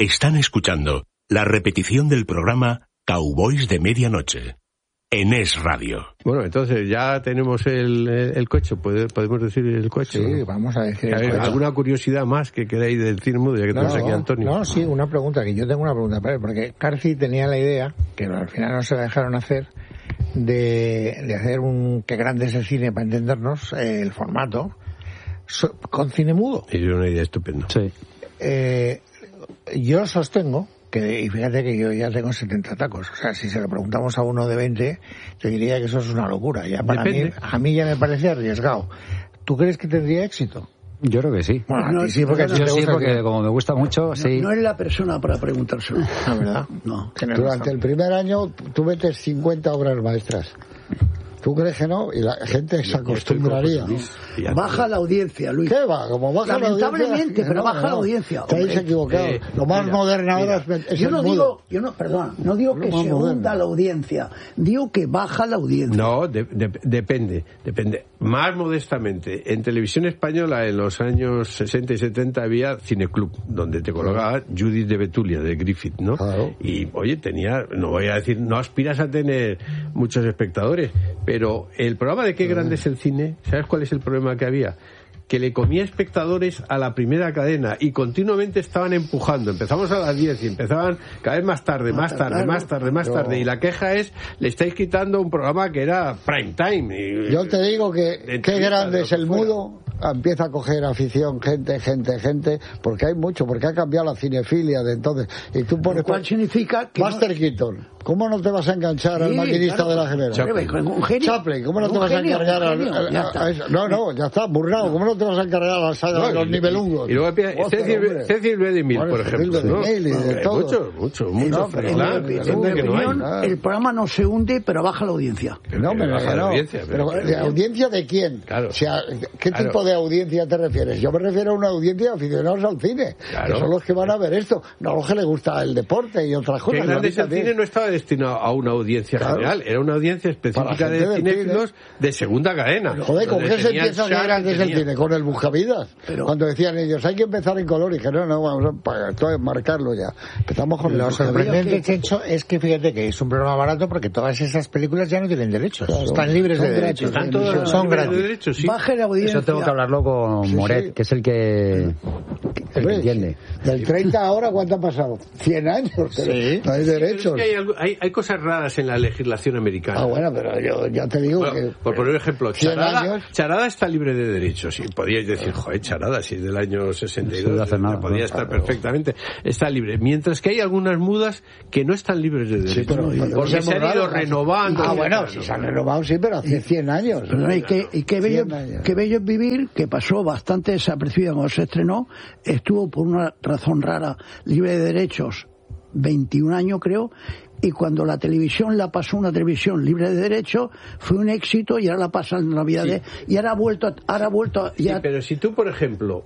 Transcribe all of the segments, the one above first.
Están escuchando la repetición del programa Cowboys de Medianoche en Es Radio. Bueno, entonces ya tenemos el coche, podemos decir el coche. Sí, ¿no? vamos a decir el coche. ¿Alguna curiosidad más que queráis del cine mudo? Ya que tenemos aquí a Antonio. No, sí, una pregunta, que yo tengo una pregunta para él, porque Carci tenía la idea, que al final no se la dejaron hacer, de hacer qué grande es el cine para entendernos, el formato, con cine mudo. Es una idea estupenda. Sí. Yo sostengo y fíjate que yo ya tengo 70 tacos, o sea, si se lo preguntamos a uno de 20, yo diría que eso es una locura. Ya para mí, a mí ya me parece arriesgado. ¿Tú crees que tendría éxito? Yo creo que sí. Bueno, no, sí, porque yo sí, porque como me gusta mucho, sí. No es la persona para preguntárselo. La verdad. No. Durante el primer año tú metes 50 obras maestras. ¿Tú crees que no? Y la gente se acostumbraría. Baja la audiencia, Luis. ¿Qué va? Como baja la audiencia. Lamentablemente, pero baja la audiencia. Estáis equivocados. Lo más moderno ahora es yo el no mudo. no digo que se hunda la audiencia. Digo que baja la audiencia. No, depende. Más modestamente, en televisión española en los años 60 y 70 había Cineclub, donde te colocaba Judith de Betulia, de Griffith, ¿no? Claro. Y, oye, no voy a decir, no aspiras a tener muchos espectadores, pero el programa de Qué grande es el cine, ¿sabes cuál es el problema que había? Que le comía espectadores a la primera cadena y continuamente estaban empujando. Empezamos a las 10 y empezaban cada vez más tarde. Y la queja es, le estáis quitando un programa que era prime time. Yo te digo que Qué grande es el mudo, empieza a coger afición, gente, porque hay mucho, porque ha cambiado la cinefilia de entonces. Y tú pones... ¿Cuál significa que Buster Keaton. ¿Cómo no te vas a enganchar al maquinista de la general? Chaplin, ¿cómo no te vas a encargar a eso? No, ya está, burlado. ¿Cómo no te vas a encargar a la saga de los nivelungos? Y luego Cecil B. DeMille, por ejemplo, ¿no? Mucho. El programa no se hunde, pero baja la audiencia. No, baja la audiencia. Pero ¿de audiencia de quién? Claro. O sea, ¿qué tipo de audiencia te refieres? Yo me refiero a una audiencia de aficionados al cine, que son los que van a ver esto, no los que les gusta el deporte y otras cosas. Qué grande es el cine no estaba destinado a una audiencia general, era una audiencia específica de cinéfilos de segunda cadena. Joder, ¿con qué se empieza Qué grande es el cine? Con el Buscavidas. Cuando decían ellos, hay que empezar en color, y dije, no, vamos a marcarlo ya. Empezamos con lo sorprendente, Chencho, es que fíjate que es un programa barato porque todas esas películas ya no tienen derechos. Claro, están libres de derechos. Son gratis. Sí. Baje la audiencia. Eso tengo que hablarlo con Moret, que es el que entiende. Del 30 ahora, ¿cuánto ha pasado? 100 años. Sí. No hay derechos. Es que hay cosas raras en la legislación americana. Bueno, pero yo ya te digo que... Por poner un ejemplo, Charada está libre de derechos. Y podríais decir, joder, Charada, si es del año 62, podría estar perfectamente. Está libre. Mientras que hay algunas mudas que no están libres de derechos. Porque se han ido renovando. Si se han renovado, sí, pero hace 100 años. Y qué bello es vivir, que pasó bastante desapercibida cuando se estrenó, estuvo por una razón rara libre de derechos 21 años creo, y cuando la televisión la pasó una televisión libre de derechos fue un éxito, y ahora la pasan en Navidades, y ahora ha vuelto ya... Sí, pero si tú, por ejemplo,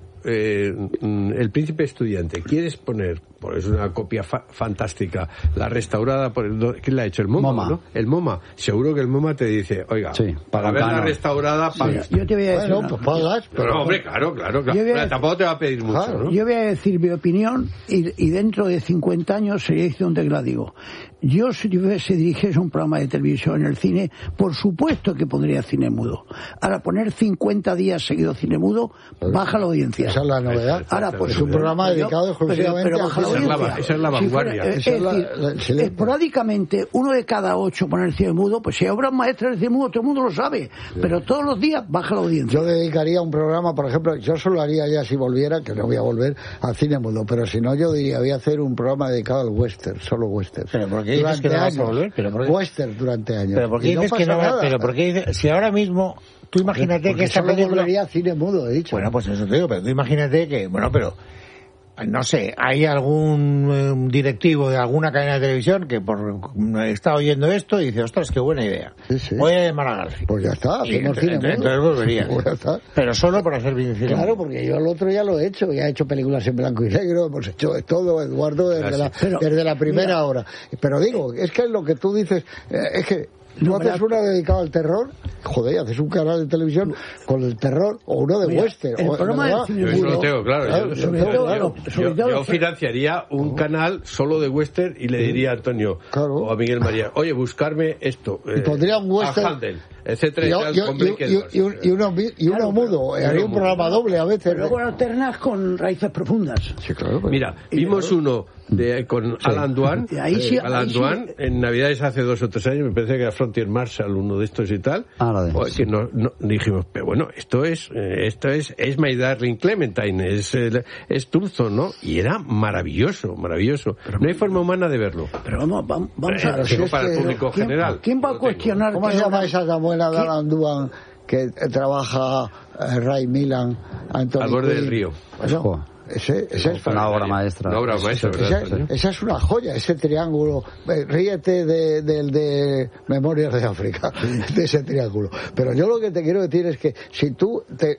El Príncipe Estudiante, quieres poner, pues es una copia fantástica, la restaurada por ¿quién la ha hecho? El MoMA, ¿no? El MoMA, seguro que el MoMA te dice, oiga, para verla restaurada pagas. Yo te voy a decir pues pagas, pero hombre, claro, tampoco te va a pedir mucho, ¿no? Yo voy a decir mi opinión, y dentro de 50 años sería decir donde la digo. Yo, si dirigiese un programa de televisión en el cine, por supuesto que pondría cine mudo. Ahora, poner 50 días seguidos cine mudo, baja la audiencia. Esa es la novedad. Ahora, pues, es un programa dedicado exclusivamente a baja la audiencia. Esa es la vanguardia. Es decir, esporádicamente, uno de cada 8 poner cine mudo, pues si hay obras maestras de cine mudo, todo el mundo lo sabe. Sí. Pero todos los días baja la audiencia. Yo dedicaría un programa, por ejemplo, yo solo haría ya si volviera, que no voy a volver, al cine mudo, pero si no, yo diría, voy a hacer un programa dedicado al western, solo western. Pero ¿por qué dices que no vas a volver? Western durante años. Pero ¿por qué dices que no va? Pero ¿por qué dices, si ahora mismo tú imagínate que esta película volvería cine mudo, he dicho. Bueno, pues eso te digo, pero tú imagínate que, pero no sé, hay algún directivo de alguna cadena de televisión que está oyendo esto y dice, ostras, qué buena idea. Sí. Voy a llamar a García. Pues ya está, hacemos cine mudo. Entonces volvería. Pues ya está. Pero solo por hacer cine. Claro, porque yo el otro ya lo he hecho. Ya he hecho películas en blanco y negro, hemos hecho de todo, Eduardo, desde la primera hora. Pero digo, es que lo que tú dices, es que Tú haces una dedicada al terror, joder, haces un canal de televisión con el terror, o uno de western. El programa del cine yo eso lo tengo claro. Yo financiaría un canal solo de western y le diría a Antonio o a Miguel María, oye, buscarme esto. Y pondría un western. A Handel, etcétera. Y uno mudo. Haría un programa doble a veces. Pero luego alternas con Raíces Profundas. Sí, claro. Mira, vimos uno con Alan Dwan. Alan Dwan, en Navidades hace 2 o 3 años, me parece que era Frontier Marshall, uno de estos y tal. Que no, dijimos, pero bueno, esto es My Darling Clementine, es Tulson, ¿no? Y era maravilloso. Pero no hay forma humana de verlo. Pero vamos a ver. Para el público general. ¿Quién va a cuestionar? ¿Cómo se llama esa buena de Alan Dwan que trabaja Ray Milland, Anthony Al borde Quinn? del río. Bueno, ese es una obra maestra. Una obra maestra, ¿verdad? Esa es una joya, ese triángulo. Ríete de Memorias de África, de ese triángulo. Pero yo lo que te quiero decir es que si tú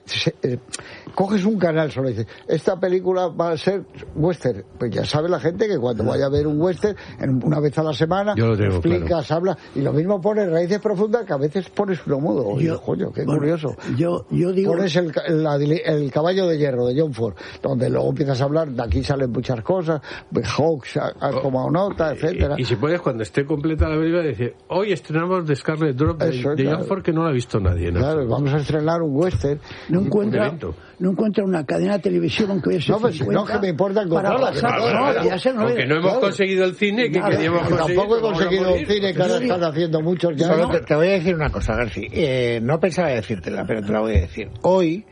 coges un canal solo y dices, esta película va a ser western, pues ya sabe la gente que cuando vaya a ver un western, una vez a la semana, explicas, hablas, y lo mismo pones Raíces Profundas, que a veces pones uno mudo. Coño, qué curioso. Yo digo... Pones el Caballo de Hierro de John Ford, donde luego empiezas a hablar, de aquí salen muchas cosas, Hawks ha tomado nota, etcétera. Y si puedes, cuando esté completa la película, decir, hoy estrenamos The Scarlet Drop de John Ford, que no la ha visto nadie, ¿no? Claro, vamos a estrenar un western. No encuentra una cadena de televisión, aunque hubiese no, que me importa encontrarla. Aunque no hemos conseguido el cine que queríamos conseguir. Tampoco he conseguido el cine, que ahora están haciendo muchos ya. Solo te voy a decir una cosa, García. No pensaba decírtela, pero te la voy a decir. Hoy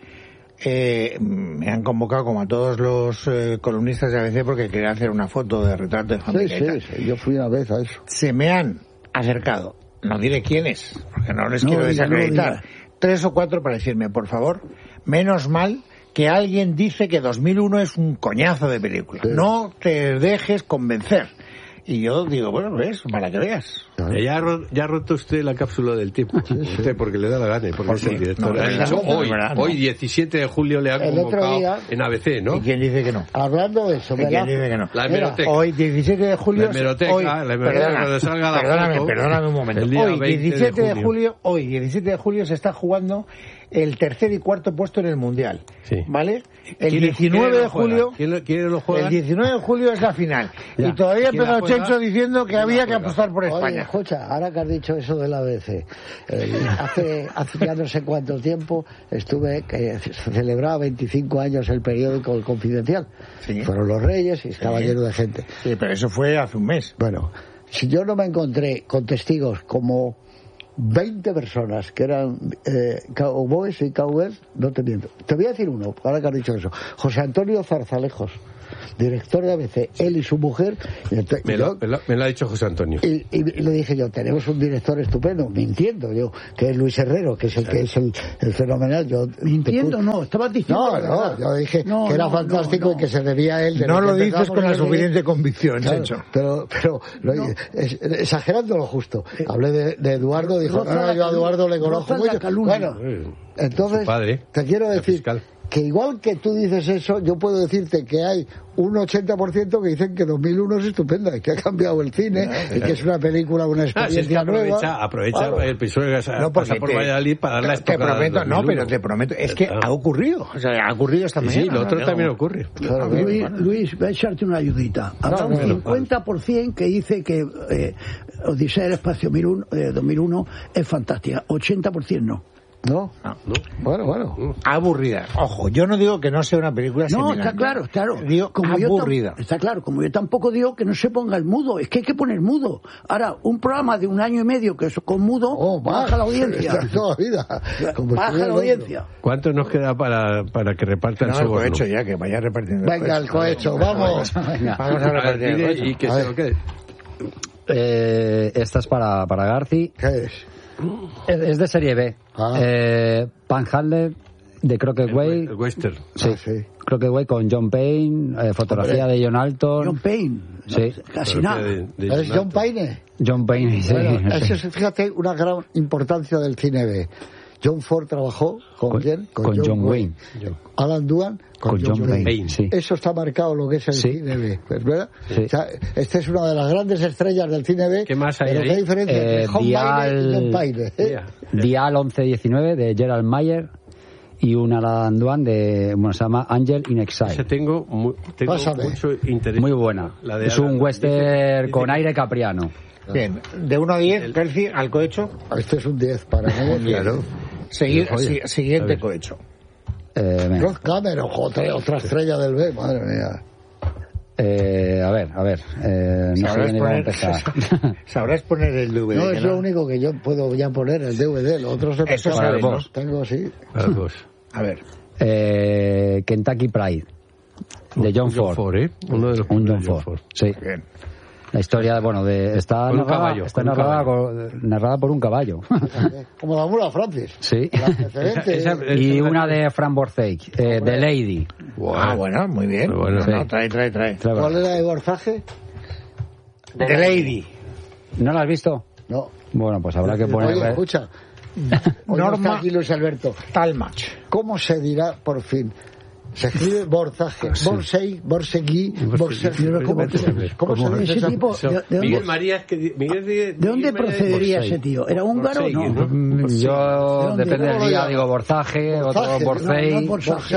me han convocado, como a todos los columnistas de ABC, porque quería hacer una foto de retrato de familia. Sí, yo fui una vez a eso. Se me han acercado, no diré quiénes, porque no les quiero desacreditar, 3 o 4 para decirme, por favor, menos mal que alguien dice que 2001 es un coñazo de película. Sí. No te dejes convencer. Y yo digo, bueno, ¿ves? Para que veas. Ya ha roto usted la cápsula del tiempo. Usted, porque le da la gana, porque es el director. Ha dicho hoy, 17 de julio, le han convocado en ABC, ¿no? ¿Y quién dice que no? Hablando de eso, ¿quién dice que no? La hemeroteca. Hoy, 17 de julio... Perdóname un momento. Hoy, 17 de julio se está jugando el tercer y cuarto puesto en el Mundial. Sí. ¿Vale? El 19 de julio... ¿Quién lo juega? El 19 de julio es la final. Ya. Y todavía empezó Chencho diciendo que había que apostar por España. Oye, escucha, ahora que has dicho eso del ABC, hace ya no sé cuánto tiempo que se celebraba 25 años el periódico El Confidencial. Sí. Fueron los Reyes y estaba lleno de gente. Sí, pero eso fue hace un mes. Bueno, si yo no me encontré con testigos como 20 personas que eran cowboys y cowgirls, no te miento. Te voy a decir uno, ahora que has dicho eso. José Antonio Zarzalejos, director de ABC, él y su mujer. Me lo ha dicho José Antonio. Y le dije yo, tenemos un director estupendo, mintiendo yo, que es Luis Herrero, que es el fenomenal. Yo mintiendo no, estabas diciendo. No, yo dije que era fantástico y que se debía a él. No lo dices con la suficiente convicción, Chencho. Pero exagerando lo justo. Hablé de Eduardo, dijo, yo a Eduardo le conozco mucho. Bueno, entonces, te quiero decir que igual que tú dices eso, yo puedo decirte que hay un 80% que dicen que 2001 es estupenda, que ha cambiado el cine y que es una película, una experiencia nueva. Aprovecha el episorio que pasa por Valladolid para dar la estocada. Pero te prometo, es que ha ocurrido. O sea, ha ocurrido esta mañana. Sí, lo otro también ocurre. Luis, voy a echarte una ayudita. Habrá un 50% que dice que Odisea del Espacio 2001 es fantástica. 80% no. No. Bueno. Aburrida. Ojo, yo no digo que no sea una película seminal. No, está claro. Digo, como aburrida. Está claro, como yo tampoco digo que no se ponga el mudo. Es que hay que poner mudo. Ahora, un programa de 1 año y medio que es con mudo, baja la audiencia. Toda vida. Baja la audiencia. ¿Cuánto nos queda para que reparta el soborno? El cohecho ya, que vaya repartiendo. Venga, el cohecho, vamos. Vamos a repartir el cohecho. Y que se lo quede. Esta es para Garci. ¿Qué es? Es de serie B. Panhandler de Crockett Way. El western. Sí. Crockett Way con John Payne, fotografía de John Alton. John Payne. Sí. Casi nada. ¿Es John Payne? John Payne, sí. Bueno, eso es, fíjate, una gran importancia del cine B. John Ford trabajó ¿con quién? Con John Wayne. Alan Dwan con John Wayne. Sí. Eso está marcado lo que es el cine B, ¿verdad? Sí. O sea, esta es una de las grandes estrellas del cine B. ¿Qué más hay pero ahí? ¿qué diferencia entre John Wayne y John Payne? Dial 1119 de Gerald Mayer y una Alan Dwan se llama Angel in Exile. Ese tengo mucho interés. Muy buena. Es un western con aire capriano. Bien, de 1 a 10, Percy, al cohecho. Este es un 10 para mí. Claro. Siguiente cohecho. Rod Cameron, otra estrella del B, madre mía. A ver. No sé dónde va a empezar. Sabrás poner el DVD. No, es lo único que yo puedo ya poner, el DVD. Los otros se eso sabes, ¿no? Tengo así. A ver. Kentucky Pride, de John Ford. Uno de los un John Ford. Sí. Bien. La historia, está narrada por un caballo. Como la mula Francis. Sí. Y una de Fran Borthake, The Lady. Wow. Ah, bueno, muy bien. Bueno, sí. Trae. ¿Cuál era de Borthage? The Lady. ¿No la has visto? No. Bueno, pues habrá que poner... Oye, escucha. Norma aquí Luis Alberto. Talmach. ¿Cómo se dirá por fin? Se escribe Borthage, Borsegui. ¿Cómo se dice ese tipo? Miguel Marías. ¿De dónde procedería ese tío? ¿Era húngaro o no? Yo, depende del día, digo Borsage, otro Borsegui.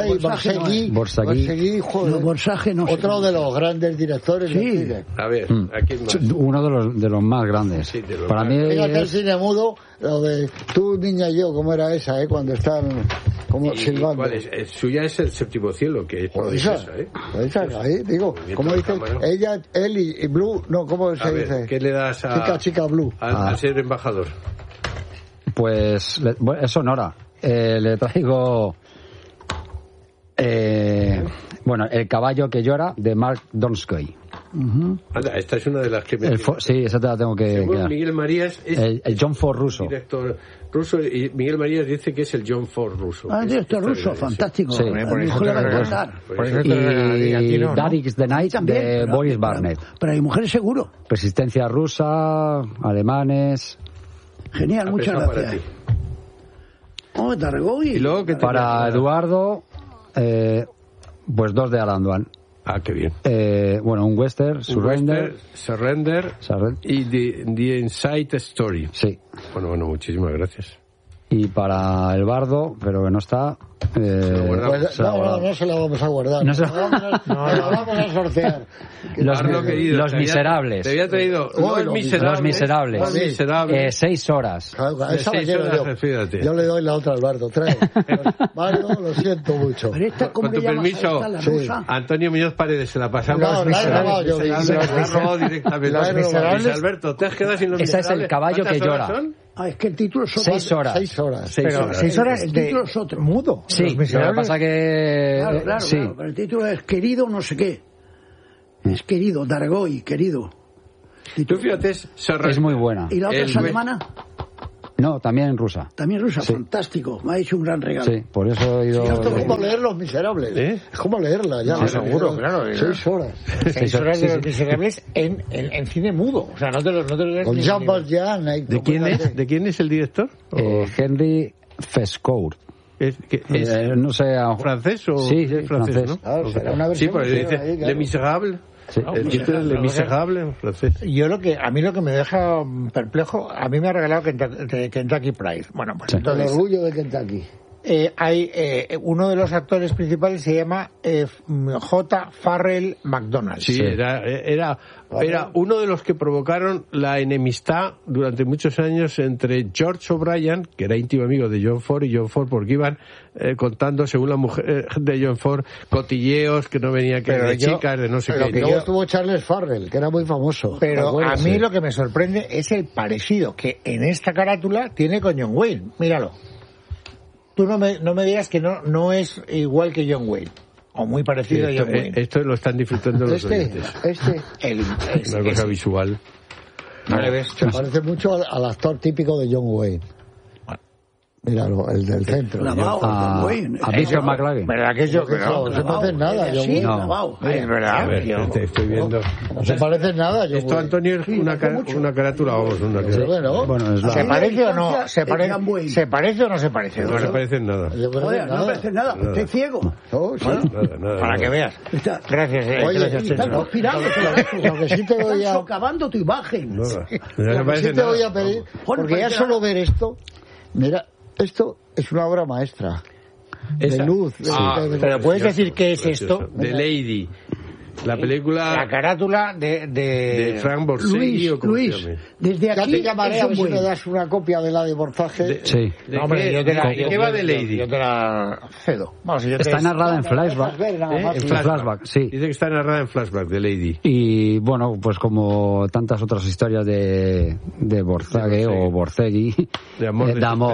Borsage no. Otro de los grandes directores del cine. A ver, aquí más. Uno de los más grandes. Sí, para mí fíjate el cine mudo, lo de Tú, niña y yo, ¿cómo era esa, cuando están como silbando? ¿Cuál es? Suya es El séptimo cielo, que es preciosa, ahí, digo, ¿cómo dicen? Ella, él y Blue, no, ¿cómo se dice? ¿Qué le das a chica Blue? A ser embajador. Pues es Sonora. Le traigo El caballo que llora, de Mark Donskoy. Anda, esta es una de las que me... sí, esa te la tengo que... Miguel Marías es el John Ford ruso. Director ruso, y Miguel Marías dice que es el John Ford ruso. Director ruso, fantástico. Sí. Y Darix the Night, de Boris Barnett. Pero hay mujeres seguro. Resistencia rusa, alemanes... Genial, muchas gracias. Y luego que para Eduardo, pues 2 de Alan Dwan. Ah, qué bien. Un western, Surrender y The Inside Story. Sí. Bueno, muchísimas gracias. Y para el bardo, pero que no está... no se la vamos a guardar. No la vamos a sortear. Los Miserables. Te había traído Los Miserables. 6 horas. Yo le doy la otra al bardo. Trae. Bardo, lo siento mucho. Con tu permiso, Antonio Muñoz Paredes, se la pasamos. No, la he robado yo. La he robado directamente. Alberto, te has quedado sin Los Miserables. Ese es El caballo que llora. Es que el título es 6 horas. 6 horas. 6 horas el título es otro. Mudo. Sí, lo que pasa que... Claro, pero el título es Querido no sé qué. Es querido, Dargoy, querido. Tú fíjate, es muy buena. ¿Y la otra es alemana? No, también rusa. También rusa, fantástico. Me ha hecho un gran regalo. Sí, por eso he ido... Esto es como leer Los Miserables. Es como leerla, ya. Seguro, claro. 6 horas. 6 horas de Los Miserables en cine mudo. O sea, no te lo lees. Con Jean Valjean. ¿De quién es el director? Henry Fescourt. No sé, ¿francés o...? Sí, francés. ¿no? Claro, será una versión. Sí, pues dice Les Miserables. Sí. El título es Les Miserables en francés. A mí lo que me deja perplejo, a mí me ha regalado Kentucky Pride. Bueno, pues entonces... El orgullo de Kentucky. Hay uno de los actores principales se llama J. Farrell McDonald. Sí, era uno de los que provocaron la enemistad durante muchos años entre George O'Brien, que era íntimo amigo de John Ford, y John Ford, porque iban contando, según la mujer de John Ford, cotilleos que no venían de chicas, de no sé qué. Luego estuvo Charles Farrell, que era muy famoso. Pero a mí lo que me sorprende es el parecido que en esta carátula tiene con John Wayne. Míralo. Tú no me digas que no es igual que John Wayne. O muy parecido a John Wayne. Esto lo están disfrutando los oyentes. Una cosa visual. Se parece mucho al actor típico de John Wayne. Míralo, el del centro. A Bishop McLaglen. ¿Verdad que yo? No se parecen nada. Sí, no. Es verdad. A ver, te estoy viendo. No se parecen nada. Esto, Antonio, es una carátula, vamos, bueno, ¿se parece o no? ¿Se parece o no se parece? No se parecen nada. Joder, no parece nada. Usted es ciego. Nada. Para que veas. Gracias. Oye, estás conspirando. Lo que sí te voy a... socavando tu imagen. Lo que sí te voy a pedir, porque ya solo ver esto, mira, esto es una obra maestra. De luz. Pero puedes decir qué es esto. The Lady. La película... La carátula de Frank Borsellino. Luis, desde aquí... Ya te llamaré a ver si me das una copia de la de Borzaje. Sí. ¿Qué va de Lady? Yo te la cedo. Vamos, está narrada en flashback. En flashback, sí. Dice que está narrada en flashback, de Lady. Y bueno, pues como tantas otras historias de Borzage o Borzegui. De amor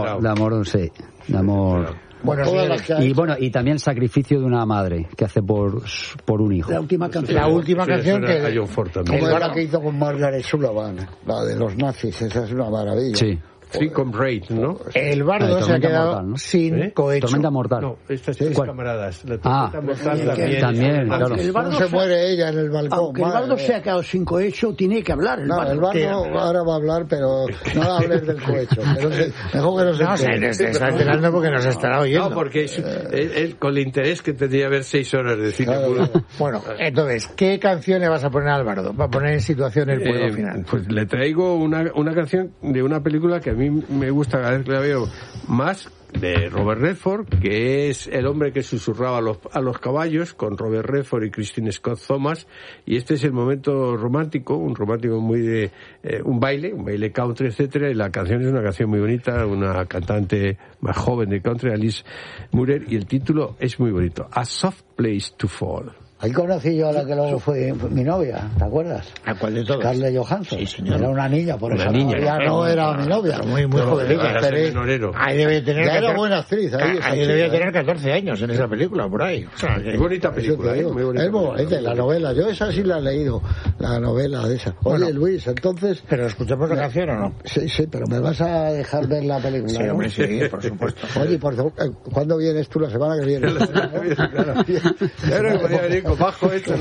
sí. De amor... Bueno, y también el sacrificio de una madre que hace por un hijo. La última canción. La última canción que John Ford también. como la que hizo con Margaret Sullivan, la de los nazis, esa es una maravilla. Sí. Freakum Raid, ¿no? El bardo se ha quedado mortal, ¿no? sin cohecho. Tormenta mortal. No, estas tres camaradas. La tormenta mortal también, claro. El bardo se muere ella en el balcón. Aunque el bardo se ha quedado sin cohecho, tiene que hablar. El bardo ahora va a hablar, pero no va a hablar del cohecho. Mejor que no se está enterando porque nos estará oyendo. No, porque él, con el interés que tendría ver 6 horas de cine. Bueno, entonces, ¿qué canción le vas a poner al bardo? Para poner en situación el pueblo final. Pues le traigo una canción de una película que a mí me gusta cada vez que la veo más, de Robert Redford, que es el hombre que susurraba a los caballos, con Robert Redford y Christine Scott Thomas, y este es el momento romántico, un romántico muy de un baile country, etcétera, y la canción es una canción muy bonita, una cantante más joven de country, Alice Murer, y el título es muy bonito, A Soft Place to Fall. Ahí conocí yo a la que luego fue mi novia, ¿te acuerdas? ¿A cuál de todos? Scarlett Johansson. Sí, señor. Era una niña, por eso. Niña. No era mi novia. Muy jovencita. Ahí debe tener. Ya era buena actriz. Ahí debía tener 14 años en esa película, por ahí. O sea, muy bonita película, muy bonita. Es muy bonita, la novela. Yo esa sí la he leído, la novela de esa. Oye, bueno, Luis, entonces... ¿Pero escuchamos la canción o no? Sí, pero me vas a dejar ver la película, sí, hombre, sí, por supuesto. Oye, ¿cuándo vienes tú? La semana que viene. Claro. Yo creo que podría venir con bajo esto.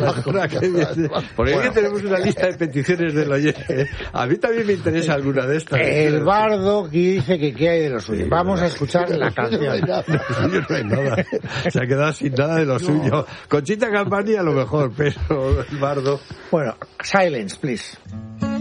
Porque aquí tenemos una lista de peticiones del oyente. A mí también me interesa alguna de estas. El bardo que dice que qué hay de lo suyo. Vamos a escuchar la canción. No hay nada. Se ha quedado sin nada de lo suyo. Conchita Campani a lo mejor, pero el bardo... Bueno, silence, please.